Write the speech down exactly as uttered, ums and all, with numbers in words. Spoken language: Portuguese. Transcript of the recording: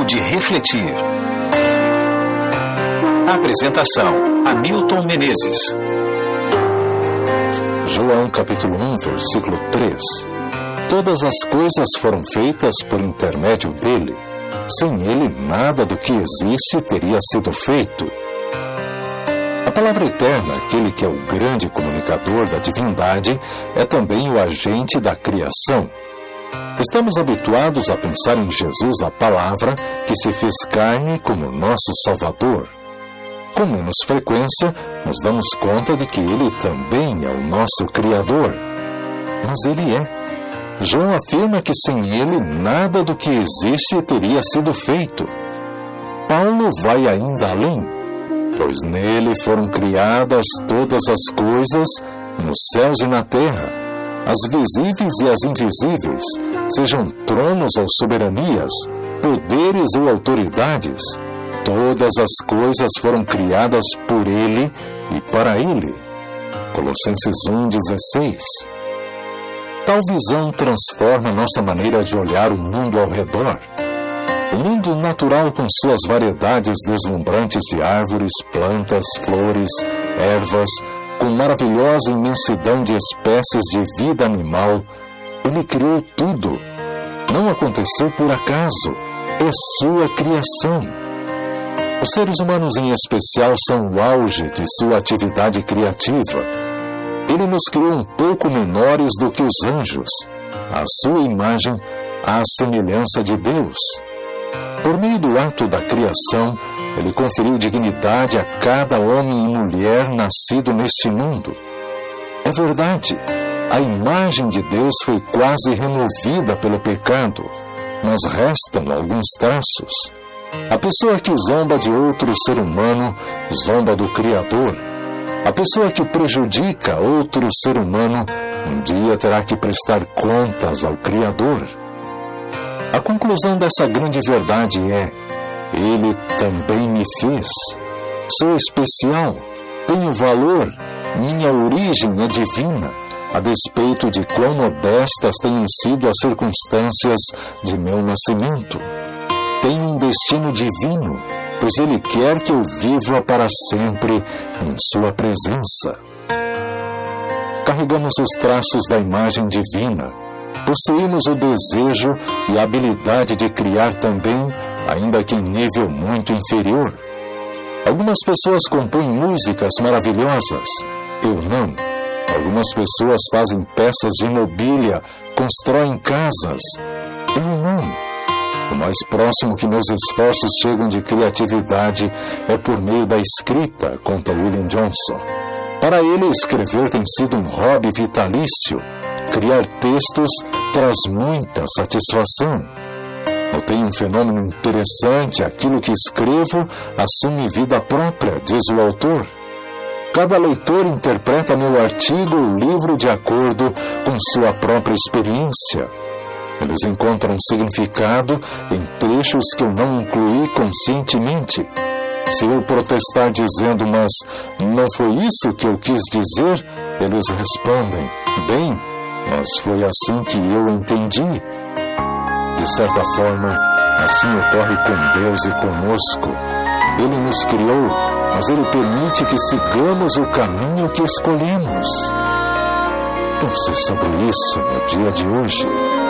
Tempo de refletir. Apresentação: Hamilton Menezes. João capítulo um, versículo três. Todas as coisas foram feitas por intermédio dele. Sem ele, nada do que existe teria sido feito. A palavra eterna, aquele que é o grande comunicador da divindade, é também o agente da criação. Estamos habituados a pensar em Jesus, a palavra, que se fez carne como nosso Salvador. Com menos frequência, nos damos conta de que ele também é o nosso Criador. Mas ele é. João afirma que sem ele, nada do que existe teria sido feito. Paulo vai ainda além, pois nele foram criadas todas as coisas, nos céus e na terra, as visíveis e as invisíveis, sejam tronos ou soberanias, poderes ou autoridades. Todas as coisas foram criadas por ele e para ele. Colossenses um, dezesseis. Tal visão transforma nossa maneira de olhar o mundo ao redor. O mundo natural, com suas variedades deslumbrantes de árvores, plantas, flores, ervas, com maravilhosa imensidão de espécies de vida animal, ele criou tudo. Não aconteceu por acaso, é sua criação. Os seres humanos, em especial, são o auge de sua atividade criativa. Ele nos criou um pouco menores do que os anjos, à sua imagem, à semelhança de Deus. Por meio do ato da criação, ele conferiu dignidade a cada homem e mulher nascido neste mundo. É verdade, a imagem de Deus foi quase removida pelo pecado, mas restam alguns traços. A pessoa que zomba de outro ser humano, zomba do Criador. A pessoa que prejudica outro ser humano, um dia terá que prestar contas ao Criador. A conclusão dessa grande verdade é: ele também me fez. Sou especial, tenho valor, minha origem é divina, a despeito de quão modestas tenham sido as circunstâncias de meu nascimento. Tenho um destino divino, pois ele quer que eu viva para sempre em sua presença. Carregamos os traços da imagem divina. Possuímos o desejo e a habilidade de criar também, ainda que em nível muito inferior. Algumas pessoas compõem músicas maravilhosas. Eu não. Algumas pessoas fazem peças de mobília, constroem casas. Eu não. O mais próximo que meus esforços chegam de criatividade é por meio da escrita, conta William Johnson. Para ele, escrever tem sido um hobby vitalício. Criar textos traz muita satisfação. Notei um fenômeno interessante: aquilo que escrevo assume vida própria, diz o autor. Cada leitor interpreta meu artigo ou livro de acordo com sua própria experiência. Eles encontram significado em trechos que eu não incluí conscientemente. Se eu protestar dizendo, mas não foi isso que eu quis dizer, eles respondem, bem, mas foi assim que eu entendi. De certa forma, assim ocorre com Deus e conosco. Ele nos criou, mas ele permite que sigamos o caminho que escolhemos. Pense sobre isso no dia de hoje.